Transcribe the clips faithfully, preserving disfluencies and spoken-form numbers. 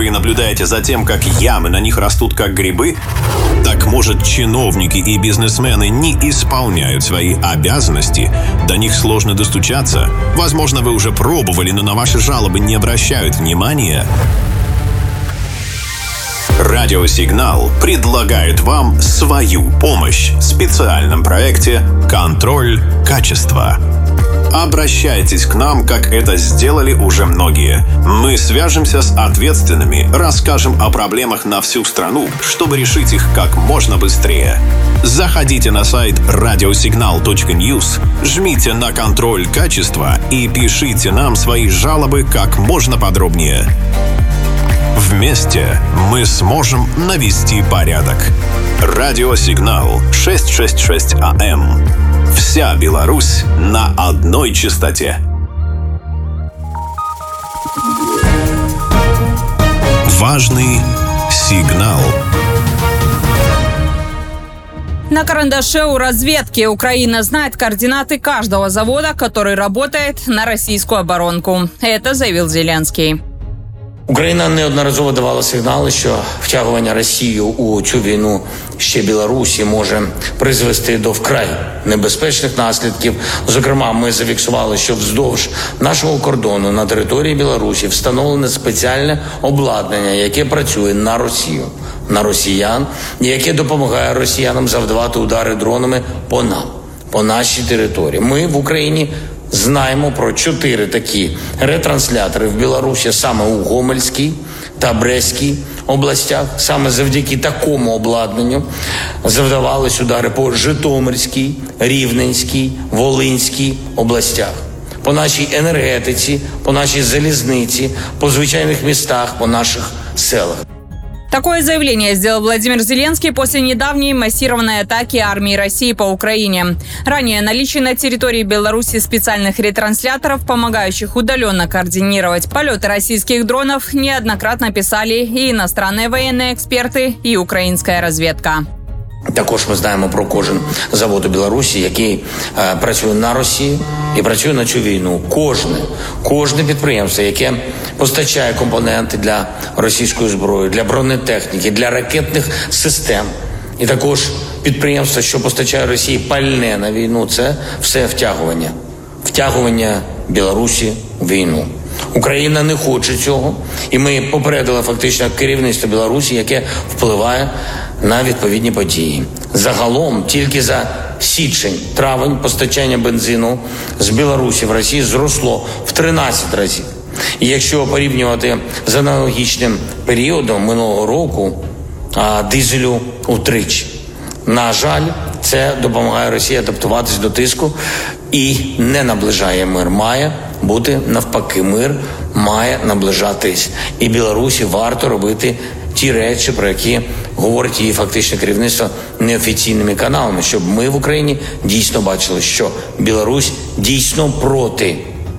Вы наблюдаете за тем, как ямы на них растут как грибы? Так, может, чиновники и бизнесмены не исполняют свои обязанности? До них сложно достучаться? Возможно, вы уже пробовали, но на ваши жалобы не обращают внимания? Радиосигнал предлагает вам свою помощь в специальном проекте «Контроль качества». Обращайтесь к нам, как это сделали уже многие. Мы свяжемся с ответственными, расскажем о проблемах на всю страну, чтобы решить их как можно быстрее. Заходите на сайт радиосигнал точка ньюс, жмите на «Контроль качества» и пишите нам свои жалобы как можно подробнее. Вместе мы сможем навести порядок. Радиосигнал шестьсот шестьдесят шесть АМ. Вся Беларусь на одной частоте. Важный сигнал. На карандаше у разведки Украина знает координаты каждого завода, который работает на российскую оборонку. Это заявил Зеленский. Україна неодноразово давала сигнали, що втягування Росії у цю війну ще Білорусі може призвести до вкрай небезпечних наслідків. Зокрема, ми зафіксували, що вздовж нашого кордону на території Білорусі встановлене спеціальне обладнання, яке працює на Росію, на росіян, і яке допомагає росіянам завдавати удари дронами по нам, по нашій території. Ми в Україні знаємо про чотири такі ретранслятори в Білорусі саме у Гомельській та Брестській областях. Саме завдяки такому обладнанню завдавались удари по Житомирській, Рівненській, Волинській областях. По нашій енергетиці, по нашій залізниці, по звичайних містах, по наших селах. Такое заявление сделал Владимир Зеленский после недавней массированной атаки армии России по Украине. Ранее наличие на территории Беларуси специальных ретрансляторов, помогающих удаленно координировать полеты российских дронов, неоднократно писали и иностранные военные эксперты, и украинская разведка. Також ми знаємо про кожен завод у Білорусі, який е, працює на Росії і працює на цю війну. Кожне, кожне підприємство, яке постачає компоненти для російської зброї, для бронетехніки, для ракетних систем. І також підприємство, що постачає Росії пальне на війну, це все втягування. Втягування Білорусі в війну. Україна не хоче цього, і ми попередили фактично керівництво Білорусі, яке впливає на відповідні події. Загалом, тільки за січень-травень постачання бензину з Білорусі в Росії зросло в тринадцять разів. І якщо порівнювати з аналогічним періодом минулого року, а дизелю утричі. На жаль, це допомагає Росії адаптуватись до тиску і не наближає мир. Має бути навпаки, мир має наближатись. І Білорусі варто робити ті речі, про які говорить її фактичне керівництво неофіційними каналами, щоб ми в Україні дійсно бачили, що Білорусь дійсно проти,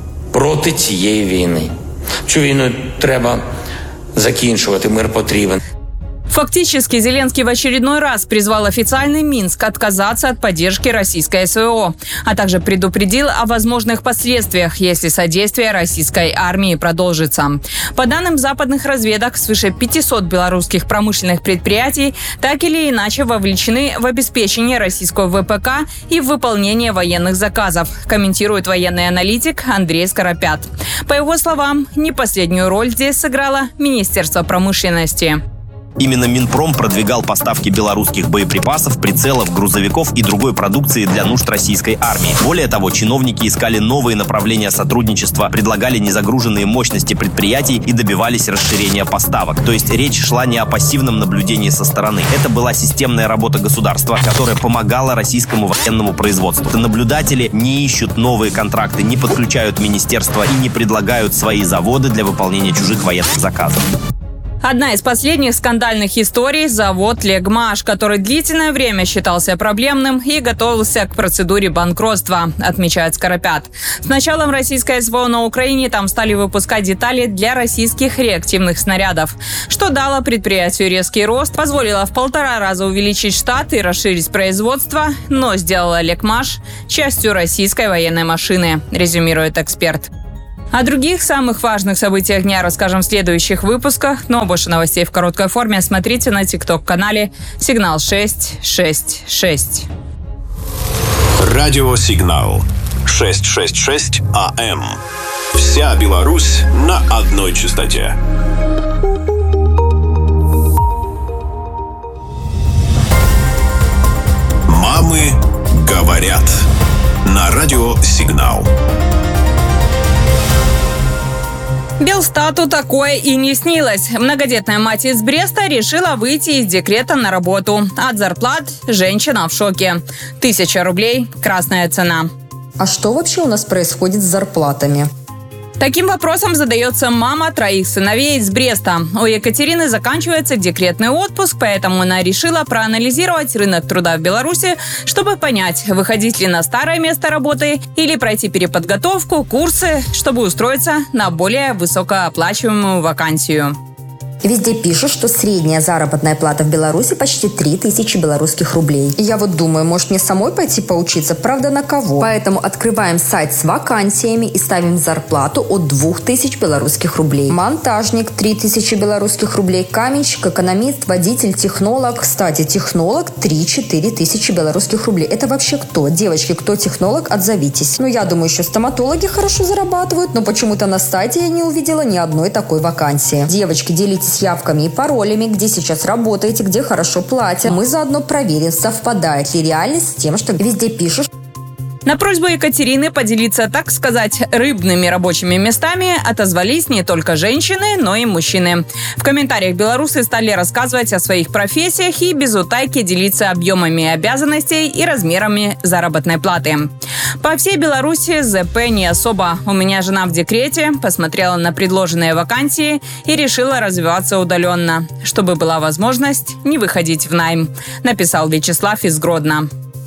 проти цієї війни. Цю війну треба закінчувати, мир потрібен. Фактически Зеленский в очередной раз призвал официальный Минск отказаться от поддержки российской СВО, а также предупредил о возможных последствиях, если содействие российской армии продолжится. По данным западных разведок, свыше пятисот белорусских промышленных предприятий так или иначе вовлечены в обеспечение российского ВПК и в выполнение военных заказов, комментирует военный аналитик Андрей Скоропят. По его словам, не последнюю роль здесь сыграло Министерство промышленности. Именно Минпром продвигал поставки белорусских боеприпасов, прицелов, грузовиков и другой продукции для нужд российской армии. Более того, чиновники искали новые направления сотрудничества, предлагали незагруженные мощности предприятий и добивались расширения поставок. То есть речь шла не о пассивном наблюдении со стороны. Это была системная работа государства, которая помогала российскому военному производству. Наблюдатели не ищут новые контракты, не подключают министерства и не предлагают свои заводы для выполнения чужих военных заказов. Одна из последних скандальных историй – завод «Легмаш», который длительное время считался проблемным и готовился к процедуре банкротства, отмечает Скоропят. С началом российской СВО на Украине там стали выпускать детали для российских реактивных снарядов, что дало предприятию резкий рост, позволило в полтора раза увеличить штат и расширить производство, но сделало «Легмаш» частью российской военной машины, резюмирует эксперт. О других самых важных событиях дня расскажем в следующих выпусках, но больше новостей в короткой форме смотрите на тикток-канале «Сигнал шесть шесть шесть». Радио «Сигнал» шестьсот шестьдесят шесть АМ. Вся Беларусь на одной частоте. Мамы говорят. На радио «Сигнал». Белстату такое и не снилось. Многодетная мать из Бреста решила выйти из декрета на работу. От зарплат женщина в шоке. Тысяча рублей – красная цена. А что вообще у нас происходит с зарплатами? Таким вопросом задается мама троих сыновей из Бреста. У Екатерины заканчивается декретный отпуск, поэтому она решила проанализировать рынок труда в Беларуси, чтобы понять, выходить ли на старое место работы или пройти переподготовку, курсы, чтобы устроиться на более высокооплачиваемую вакансию. Везде пишут, что средняя заработная плата в Беларуси почти три тысячи белорусских рублей. И я вот думаю, может мне самой пойти поучиться, правда на кого? Поэтому открываем сайт с вакансиями и ставим зарплату от двух тысяч белорусских рублей. Монтажник – три тысячи белорусских рублей. Каменщик, экономист, водитель, технолог. Кстати, технолог – три-четыре тысячи белорусских рублей. Это вообще кто? Девочки, кто технолог, отзовитесь. Ну, я думаю, еще стоматологи хорошо зарабатывают, но почему-то на сайте я не увидела ни одной такой вакансии. Девочки, делитесь с явками и паролями, где сейчас работаете, где хорошо платят. Мы заодно проверим, совпадает ли реальность с тем, что везде пишут. На просьбу Екатерины поделиться, так сказать, рыбными рабочими местами отозвались не только женщины, но и мужчины. В комментариях белорусы стали рассказывать о своих профессиях и без утайки делиться объемами обязанностей и размерами заработной платы. По всей Беларуси ЗП не особо. У меня жена в декрете, посмотрела на предложенные вакансии и решила развиваться удаленно, чтобы была возможность не выходить в найм, написал Вячеслав из Гродно.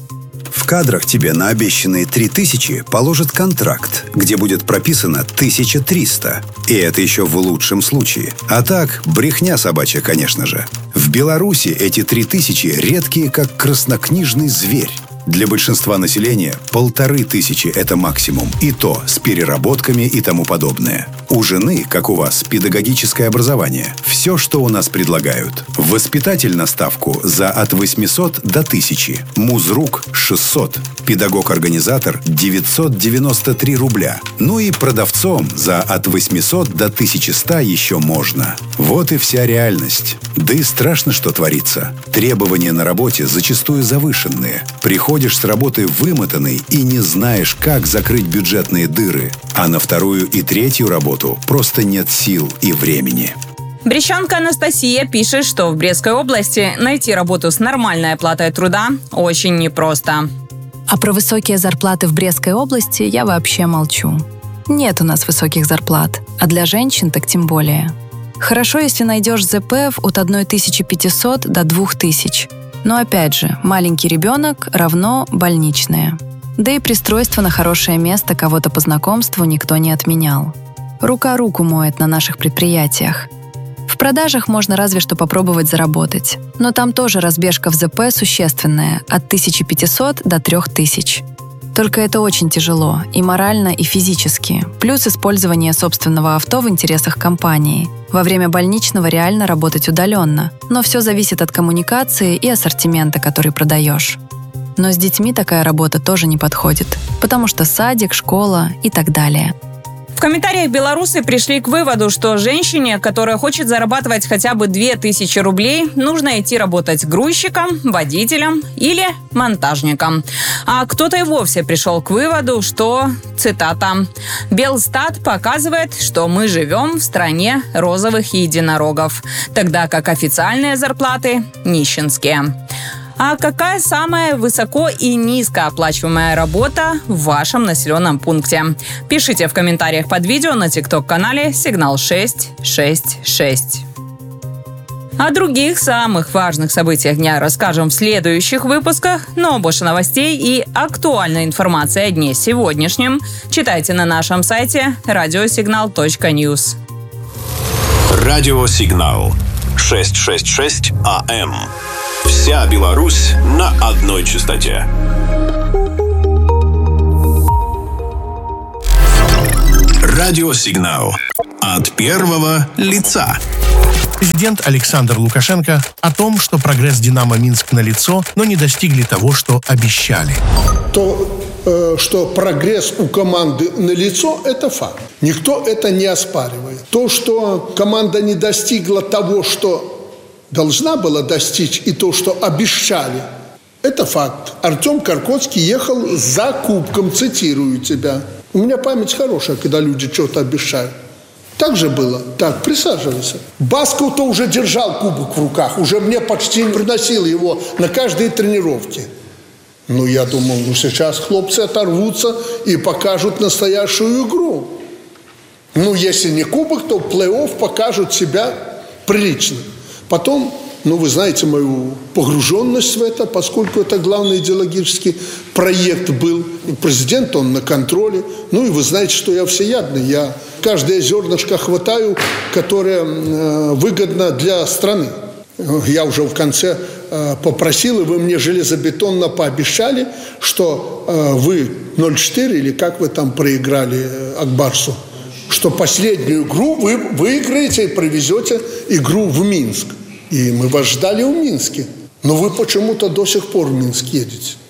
В кадрах тебе на обещанные три тысячи положат контракт, где будет прописано тысяча триста. И это еще в лучшем случае. А так, брехня собачья, конечно же. В Беларуси эти три тысячи редкие, как краснокнижный зверь. Для большинства населения полторы тысячи – это максимум. И то с переработками и тому подобное. У жены, как у вас, педагогическое образование. Все, что у нас предлагают. Воспитатель на ставку за от восьмисот до тысячи. Музрук – шестьсот. Педагог-организатор – девятьсот девяносто три рубля. Ну и продавцом за от восьмисот до тысячи ста еще можно. Вот и вся реальность. Да и страшно, что творится. Требования на работе зачастую завышенные. Приходишь с работы вымотанный и не знаешь, как закрыть бюджетные дыры. А на вторую и третью работу просто нет сил и времени. Брещанка Анастасия пишет, что в Брестской области найти работу с нормальной оплатой труда очень непросто. А про высокие зарплаты в Брестской области я вообще молчу. Нет у нас высоких зарплат, а для женщин так тем более. Хорошо, если найдешь ЗП от тысячи пятисот до двух тысяч. Но опять же, маленький ребенок равно больничные. Да и пристройство на хорошее место кого-то по знакомству никто не отменял. Рука руку моет на наших предприятиях. В продажах можно разве что попробовать заработать. Но там тоже разбежка в ЗП существенная, от тысячи пятисот до трёх тысяч. Только это очень тяжело, и морально, и физически. Плюс использование собственного авто в интересах компании. Во время больничного реально работать удаленно, но все зависит от коммуникации и ассортимента, который продаешь. Но с детьми такая работа тоже не подходит, потому что садик, школа и так далее. В комментариях белорусы пришли к выводу, что женщине, которая хочет зарабатывать хотя бы две тысячи рублей, нужно идти работать грузчиком, водителем или монтажником. А кто-то и вовсе пришел к выводу, что, цитата, «Белстат показывает, что мы живем в стране розовых единорогов, тогда как официальные зарплаты нищенские». А какая самая высоко и низкооплачиваемая работа в вашем населенном пункте? Пишите в комментариях под видео на тикток-канале «Сигнал шесть шесть шесть». О других самых важных событиях дня расскажем в следующих выпусках, но больше новостей и актуальной информации о дне сегодняшнем читайте на нашем сайте радиосигнал точка ньюс. Радиосигнал шестьсот шестьдесят шесть АМ. Вся Беларусь на одной частоте. Радиосигнал. От первого лица. Президент Александр Лукашенко о том, что прогресс «Динамо Минск» налицо, но не достигли того, что обещали. То, э, что прогресс у команды налицо, это факт. Никто это не оспаривает. То, что команда не достигла того, что должна была достичь, и то, что обещали, это факт. Артем Каркоцкий ехал за кубком, цитирую тебя. У меня память хорошая, когда люди что-то обещают. Так же было. Так, присаживайся. Басков-то уже держал кубок в руках, уже мне почти приносил его на каждой тренировке. Ну, я думал, ну, сейчас хлопцы оторвутся и покажут настоящую игру. Ну, если не кубок, то в плей-офф покажут себя прилично. Потом, ну, вы знаете мою погруженность в это, поскольку это главный идеологический проект был. И президент, он на контроле. Ну, и вы знаете, что я всеядный. Я каждое зернышко хватаю, которое э, выгодно для страны. Я уже в конце э, попросил, и вы мне железобетонно пообещали, что э, вы ноль четыре, или как вы там проиграли э, Акбарсу, что последнюю игру вы выиграете и привезете игру в Минск. И мы вас ждали в Минске. Но вы почему-то до сих пор в Минск едете.